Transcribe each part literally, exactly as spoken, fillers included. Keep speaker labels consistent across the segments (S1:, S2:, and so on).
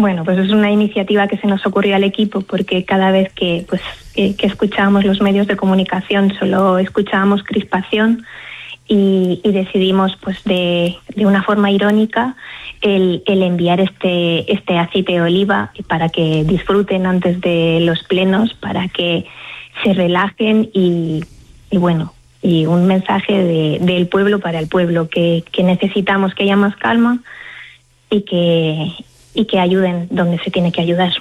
S1: Bueno, pues es una iniciativa que se nos ocurrió al equipo porque cada vez que, pues, que, que escuchábamos los medios de comunicación solo escuchábamos crispación y, y decidimos, pues, de, de una forma irónica el, el enviar este, este aceite de oliva para que disfruten antes de los plenos, para que se relajen y, y bueno, y un mensaje de, del pueblo para el pueblo, que, que necesitamos que haya más calma y que y que ayuden donde se tiene que ayudar.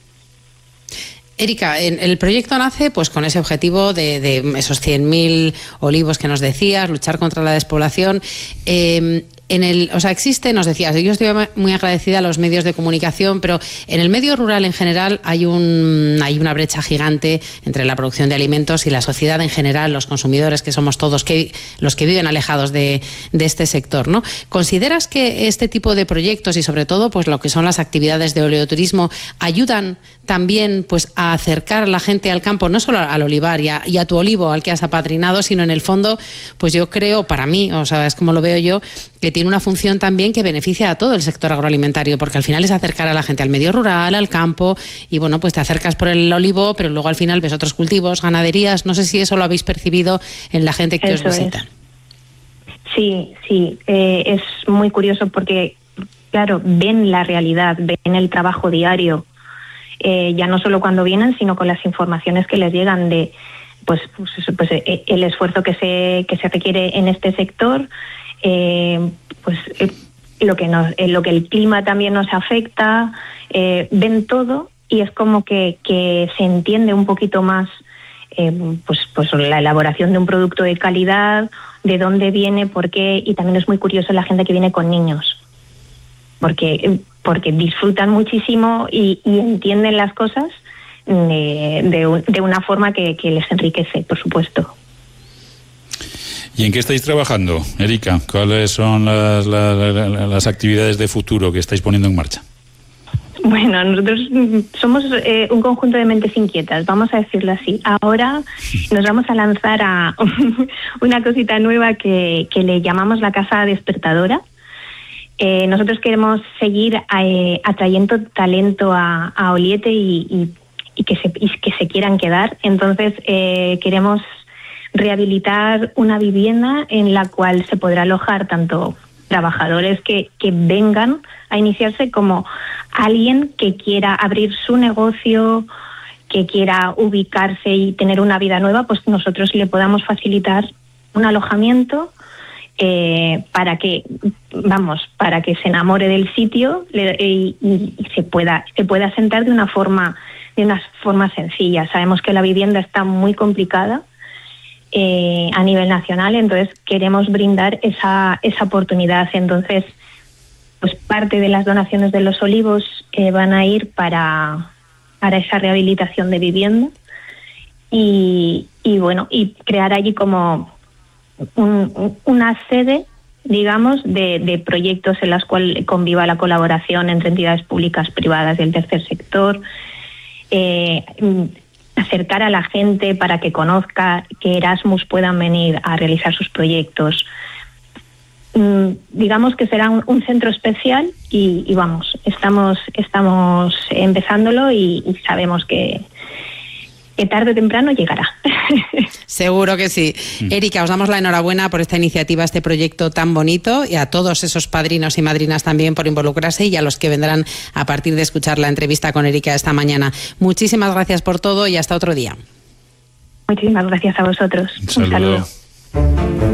S2: Erika, el proyecto nace pues con ese objetivo de, de esos cien mil olivos que nos decías, luchar contra la despoblación. Eh, en el, o sea, existe, nos decías, yo estoy muy agradecida a los medios de comunicación, pero en el medio rural en general hay un hay una brecha gigante entre la producción de alimentos y la sociedad en general, los consumidores que somos todos, que los que viven alejados de, de este sector, ¿no? ¿Consideras que este tipo de proyectos y sobre todo pues lo que son las actividades de oleoturismo ayudan también pues a acercar a la gente al campo, no solo al olivar y a, y a tu olivo al que has apadrinado, sino en el fondo, pues yo creo, para mí, o sea, es como lo veo yo, que tiene una función también que beneficia a todo el sector agroalimentario, porque al final es acercar a la gente al medio rural, al campo, y bueno, pues te acercas por el olivo, pero luego al final ves otros cultivos, ganaderías. No sé si eso lo habéis percibido en la gente que
S1: eso
S2: os visita.
S1: Es. Sí, sí, eh, es muy curioso porque, claro, ven la realidad, ven el trabajo diario, eh, ya no solo cuando vienen, sino con las informaciones que les llegan de pues, pues, pues eh, el esfuerzo que se, que se requiere en este sector, eh, pues eh, lo que nos, eh, lo que el clima también nos afecta, eh, ven todo y es como que, que se entiende un poquito más eh, pues, pues la elaboración de un producto de calidad, de dónde viene, por qué, y también es muy curioso la gente que viene con niños, porque porque disfrutan muchísimo y, y entienden las cosas de, de, de una forma que, que les enriquece, por supuesto.
S3: ¿Y en qué estáis trabajando, Erika? ¿Cuáles son las, las, las actividades de futuro que estáis poniendo en marcha?
S1: Bueno, nosotros somos eh, un conjunto de mentes inquietas, vamos a decirlo así. Ahora nos vamos a lanzar a una cosita nueva que, que le llamamos la Casa Despertadora. Eh, nosotros queremos seguir eh, atrayendo talento a, a Oliete y, y, y, que se, y que se quieran quedar. Entonces eh, queremos rehabilitar una vivienda en la cual se podrá alojar tanto trabajadores que, que vengan a iniciarse como alguien que quiera abrir su negocio, que quiera ubicarse y tener una vida nueva, pues nosotros le podamos facilitar un alojamiento Eh, para que vamos para que se enamore del sitio le, y, y se pueda se pueda asentar de una forma de una forma sencilla. Sabemos que la vivienda está muy complicada eh, a nivel nacional, entonces queremos brindar esa esa oportunidad. Entonces, pues parte de las donaciones de los olivos eh, van a ir para para esa rehabilitación de vivienda y y bueno y crear allí como Un, una sede, digamos, de, de proyectos en las cuales conviva la colaboración entre entidades públicas, privadas y el tercer sector, eh, acercar a la gente para que conozca que Erasmus puedan venir a realizar sus proyectos. Mm, digamos que será un, un centro especial y, y vamos, estamos, estamos empezándolo y, y sabemos que que tarde o temprano llegará.
S2: Seguro que sí. Mm. Erika, os damos la enhorabuena por esta iniciativa, este proyecto tan bonito, y a todos esos padrinos y madrinas también por involucrarse y a los que vendrán a partir de escuchar la entrevista con Erika esta mañana. Muchísimas gracias por todo y hasta otro día.
S1: Muchísimas gracias a vosotros.
S3: Un saludo.
S1: Un saludo.